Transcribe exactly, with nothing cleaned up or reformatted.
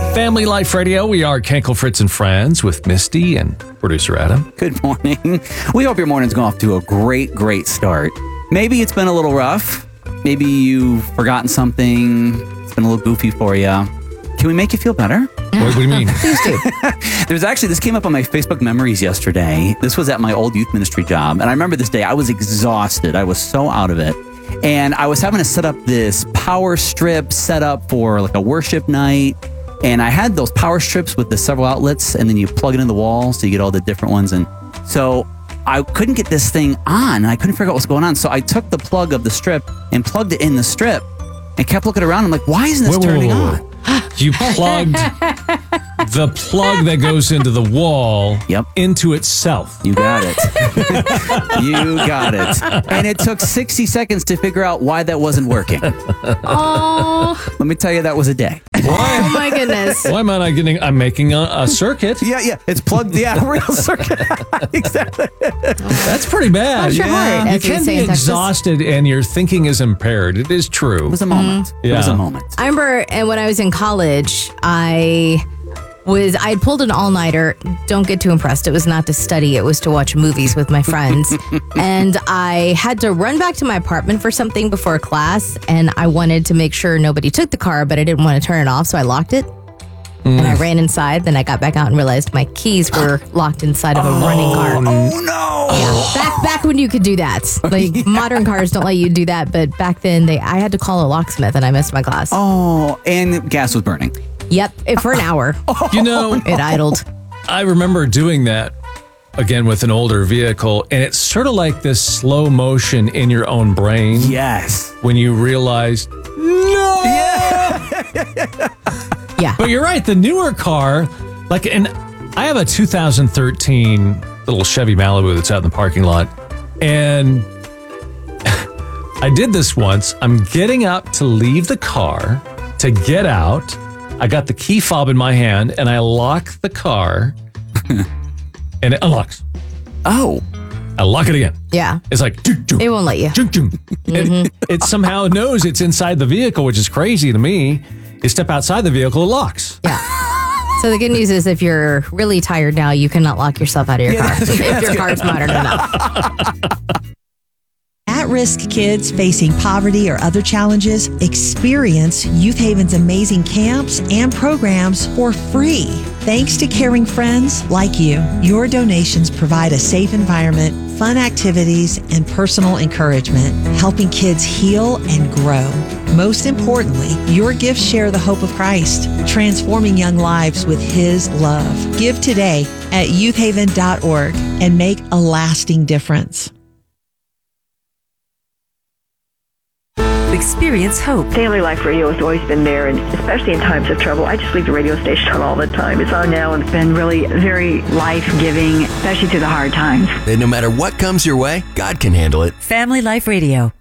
Family Life Radio. We are Kenkel, Fritz, and Friends with Misty and producer Adam. Good morning. We hope your morning's going off to a great, great start. Maybe it's been a little rough. Maybe you've forgotten something. It's been a little goofy for you. Can we make you feel better? What, what do you mean? Please do. There's actually, this came up on my Facebook memories yesterday. This was at my old youth ministry job. And I remember this day, I was exhausted. I was so out of it. And I was having to set up this power strip set up for like a worship night. And I had those power strips with the several outlets, and then you plug it in the wall so you get all the different ones. And so I couldn't get this thing on. I couldn't figure out what's going on. So I took the plug of the strip and plugged it in the strip and kept looking around. I'm like, why isn't this whoa, whoa, turning whoa, whoa. on? You plugged the plug that goes into the wall Yep. into itself. You got it. You got it. And it took sixty seconds to figure out why that wasn't working. Oh, Let me tell you, that was a day. oh my goodness. Why am I not getting? I'm making a, a circuit. Yeah, yeah. It's plugged. Yeah, real circuit. Exactly. That's pretty bad. Bless your heart, You as we can say be in Texas. exhausted and your thinking is impaired. It is true. It was a moment. It was Yeah. a moment. I remember and when I was in college, I was I had pulled an all-nighter. Don't get too impressed. It was not to study. It was to watch movies with my friends. And I had to run back to my apartment for something before class. And I wanted to make sure nobody took the car, but I didn't want to turn it off. So I locked it. And I ran inside. Then I got back out and realized my keys were locked inside of a running car. Oh, no. Yeah, back back when you could do that. Like modern cars don't let you do that, but back then they I had to call a locksmith and I missed my class. Oh, and gas was burning. Yep, it, for an hour You know, it idled. I remember doing that again with an older vehicle, and it's sort of like this slow motion in your own brain Yes. when you realize, no. Yeah, But you're right. The newer car, like, and I have a two thousand thirteen little Chevy Malibu that's out in the parking lot, and I did this once. I'm getting up to leave the car to get out. I got the key fob in my hand, and I lock the car, and it unlocks. Oh. I lock it again. yeah. It's like, "Choo, choo, It won't let you. choo, choo." It, it somehow knows it's inside the vehicle, which is crazy to me. You step outside the vehicle, it locks. Yeah. So the good news is if you're really tired now, you cannot lock yourself out of your Yeah, car that's- if your car's modern enough. At-risk kids facing poverty or other challenges experience Youth Haven's amazing camps and programs for free. Thanks to caring friends like you, your donations provide a safe environment, fun activities, and personal encouragement, helping kids heal and grow. Most importantly, your gifts share the hope of Christ, transforming young lives with His love. Give today at youth haven dot org and make a lasting difference. Experience hope. Family Life Radio has always been there, and especially in times of trouble. I just leave the radio station on all the time. It's on now, and it's been really very life-giving, especially through the hard times. And no matter what comes your way, God can handle it. Family Life Radio.